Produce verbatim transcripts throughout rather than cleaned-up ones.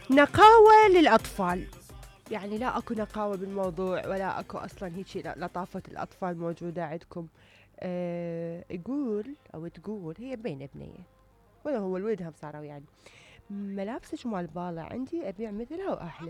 نقاوة للأطفال، يعني لا أكو نقاوة بالموضوع ولا أكو أصلا هيك لطافة الأطفال موجودة عندكم. أه يقول أو تقول هي بين بنية ولا هو الولدهم صاروا يعني ملابسك مال بالا عندي أبيع مثلها وأحلى.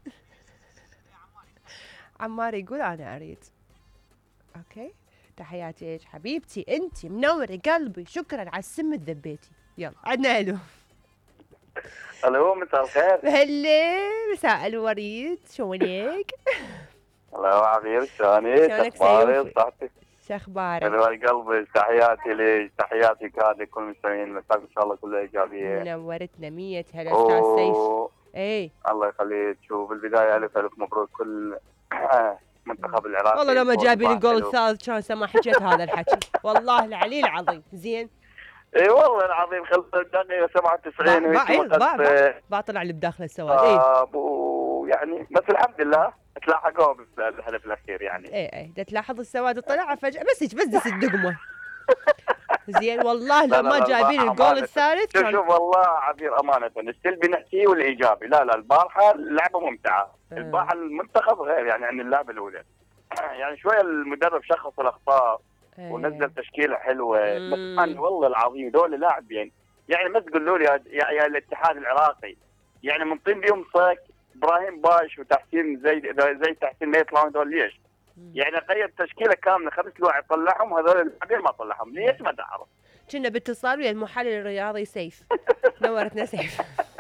عمار يقول أنا أريد. أوكي، تحياتي لك حبيبتي، أنتي منورة قلبي، شكرا على السم الذبيتي. يلا عدنا ألو. الو مساء الخير. هلا مساء الوريد، شلونك؟ الله عبير، شلونك؟ شلونك اخبارك؟ سيوفي؟ صحتك؟ شخبارك؟ حلوة قلبي، تحياتي لك، تحياتي كاد لكل المستمعين، مساك ان شاء الله كلها ايجابيه. منورتنا مية هلا استاذ سيف. اوه ايه الله يخليك. شوف بالبدايه الف الف مبروك كل منتخب والله العراقي لو ما فوز جايبين بان الجول حلو. الثالث كان سما حكيت هذا الحكي، والله العلي العظيم. زين اي والله العظيم، خلص الدقيقه سبعة وتسعين با وهيك با با با مقص باطل على بداخل السواد. ايه ويعني بس الحمد لله تلاحقوا بالهدف الاخير يعني. ايه ايه دا تلاحظ السواد طلع فجأة بس هيك بس دس الدقمة. زين والله لا لو لا ما لا جايبين البارحة الجول أمانة. الثالث شوف كان. شوف والله عبير أمانة، السلبي نحكيه والإيجابي. لا لا البارحة اللعبة ممتعة. آه. البارحة المنتخب غير يعني عن اللعبة الأولى. يعني شوية المدرب شخص الأخطاء ونزل ايه تشكيلة حلوة، بس مم. أنا والله العظيم دول لاعبين يعني ما تقولوا لي يا, يا, يا الاتحاد العراقي يعني منطين بيهم صك إبراهيم باش وتحسين زي زي تحسين ما يطلعون دول ليش؟ يعني قيد تشكيلة كاملة خمس لاعب طلعهم، هذول اللاعبين ما طلعهم ليش ما تعرف؟ كنا باتصال ويا المحلل الرياضي سيف. نورتنا سيف.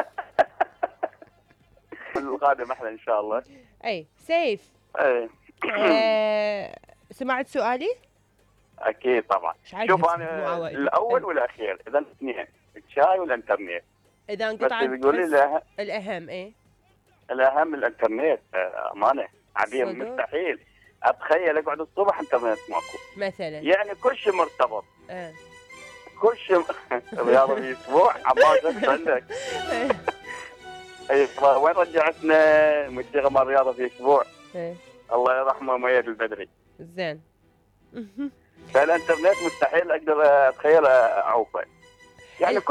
القادم احلى ان شاء الله. اي سيف. ايه آه سمعت سؤالي؟ اكيد طبعا. شوف انا الاول والاخير، اذا اثنين الشاي والانترنت. اذا بس انقطع بيقول لي الاهم ايه؟ الاهم الانترنت. امانه عبير صدق؟ مستحيل اتخيل اقعد الصبح انترنت ماكو مثلا يعني كل شيء مرتبط. اه كل شيء رياضه في اسبوع عباس عندك. اي وين رجعتنا الموسيقى مال الرياضه في اسبوع؟ ايه الله يرحمه ميد البدري. زين. فالانترنت مستحيل اقدر اتخيل اعوفه يعني.